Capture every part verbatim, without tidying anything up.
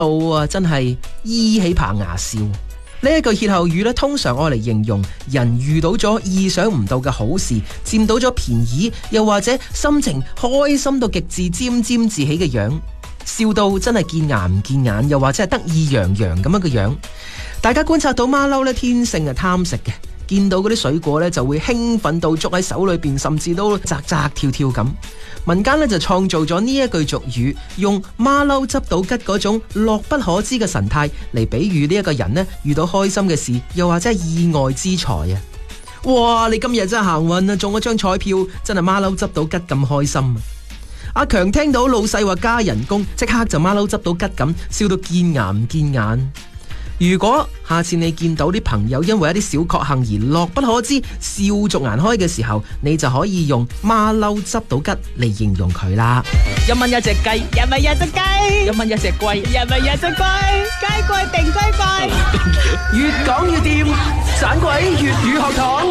到啊，真係依起棚牙笑。呢一句歇後語咧，通常愛嚟形容人遇到咗意想唔到嘅好事，佔到咗便宜，又或者心情開心到極致，沾沾自喜嘅樣，笑到真係見牙唔見眼，又或者係得意洋洋咁樣嘅樣。大家觀察到馬騮咧，天性係貪食嘅，見到嗰啲水果咧就會興奮到捉喺手裏邊，甚至都扎扎跳跳咁。民間咧就創造咗呢一句俗語，用馬騮執到吉嗰種樂不可支嘅神態嚟比喻呢一個人呢遇到開心嘅事，又或者係意外之財啊！哇！你今日真係行運啊，中咗張彩票，真係馬騮執到吉咁開心啊！阿強聽到老細話加人工，即刻就馬騮執到吉咁，笑到見牙唔見眼。如果下次你見到啲朋友因為一啲小確幸而樂不可支、笑逐顏開嘅時候，你就可以用馬騮執到吉嚟形容佢啦。 一蚊一隻雞，一蚊一隻雞，一蚊一隻龜，一蚊一隻龜，雞貴定龜貴。 越講越掂，盞鬼粵語學堂。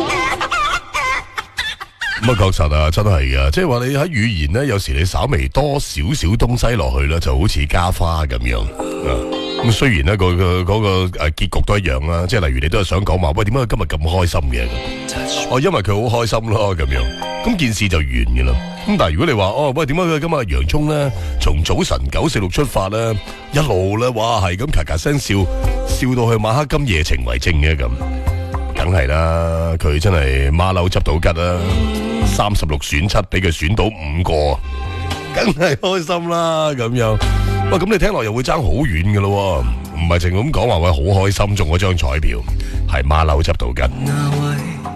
咁啊，確實啊，真係噶，即係話你喺語言呢，有時你稍微多少少東西落去咧，就好似加花咁樣。咁雖然呢個個嗰個誒結局都一樣啦，即係例如你都係想講話，喂，點解佢今日咁開心嘅？哦，因為佢好開心咯，咁樣，咁件事就完嘅啦。咁但係如果你話，哦，喂，點解佢今日洋葱咧，從早晨九四六出發咧，一路咧，哇，係咁咔咔聲笑，笑到去晚黑今夜情為證嘅咁，梗係啦，佢真係馬騮執到吉啦，三十六選七俾佢選到五個，梗係開心啦，咁樣。喂，咁你聽落又會爭好遠嘅咯，唔係淨咁講話喂好開心中嗰張彩票，係馬騮執到吉。